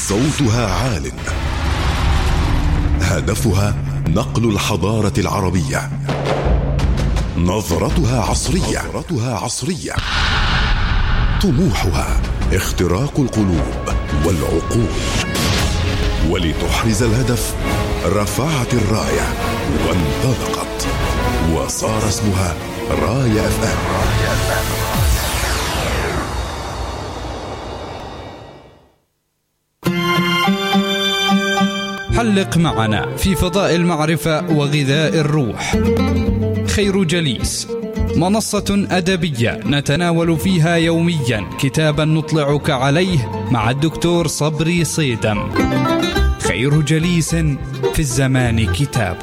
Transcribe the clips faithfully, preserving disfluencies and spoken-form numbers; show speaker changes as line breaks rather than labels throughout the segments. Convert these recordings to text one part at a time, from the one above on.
صوتها عال، هدفها نقل الحضارة العربية، نظرتها عصرية, نظرتها عصرية. طموحها اختراق القلوب والعقول. ولتحرز الهدف رفعت الراية وانطلقت، وصار اسمها راية أف أم.
حلق معنا في فضاء المعرفة وغذاء الروح. خير جليس، منصة أدبية نتناول فيها يوميا كتابا نطلعك عليه مع الدكتور صبري صيدم. خير جليس في الزمان كتاب.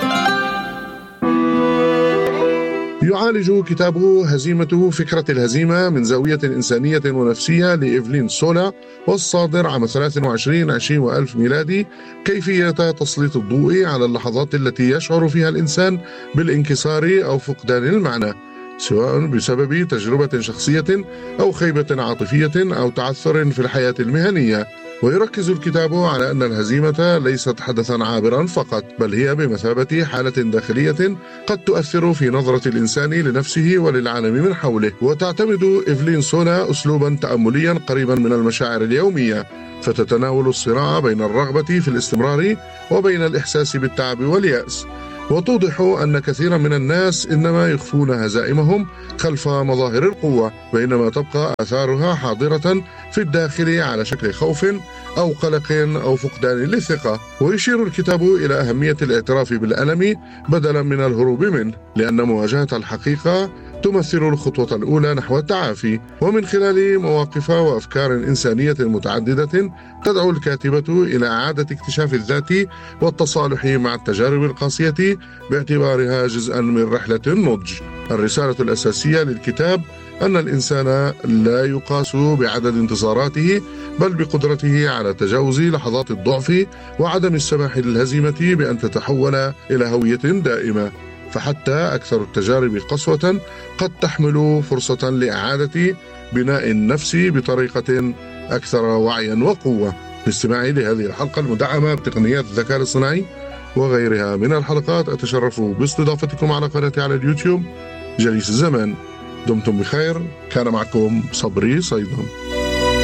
يعالج كتابه هزيمته فكرة الهزيمة من زاوية إنسانية ونفسية لإيفلين سولا، والصادر عام ثلاثة وعشرين عشرين وألف ميلادي، كيفية تسليط الضوء على اللحظات التي يشعر فيها الإنسان بالانكسار أو فقدان المعنى، سواء بسبب تجربة شخصية أو خيبة عاطفية أو تعثر في الحياة المهنية. ويركز الكتاب على أن الهزيمة ليست حدثا عابرا فقط، بل هي بمثابة حالة داخلية قد تؤثر في نظرة الإنسان لنفسه وللعالم من حوله. وتعتمد إيفلين سولا أسلوبا تأمليا قريبا من المشاعر اليومية، فتتناول الصراع بين الرغبة في الاستمرار وبين الإحساس بالتعب واليأس، وتوضح أن كثيرا من الناس إنما يخفون هزائمهم خلف مظاهر القوة، بينما تبقى آثارها حاضرة في الداخل على شكل خوف أو قلق أو فقدان للثقة. ويشير الكتاب إلى أهمية الاعتراف بالألم بدلا من الهروب منه، لأن مواجهة الحقيقة تمثل الخطوة الأولى نحو التعافي. ومن خلال مواقف وأفكار إنسانية متعددة تدعو الكاتبة إلى إعادة اكتشاف الذات والتصالح مع التجارب القاسية باعتبارها جزءا من رحلة النضج. الرسالة الأساسية للكتاب أن الإنسان لا يقاس بعدد انتصاراته، بل بقدرته على تجاوز لحظات الضعف وعدم السماح للهزيمة بأن تتحول إلى هوية دائمة. فحتى أكثر التجارب قسوة قد تحمل فرصة لإعادة بناء النفس بطريقة أكثر وعيا وقوة. باستماع لهذه الحلقة المدعمة بتقنيات الذكاء الاصطناعي وغيرها من الحلقات، أتشرف باستضافتكم على قناتي على اليوتيوب جليس الزمان. دمتم بخير. كان معكم صبري صيدم.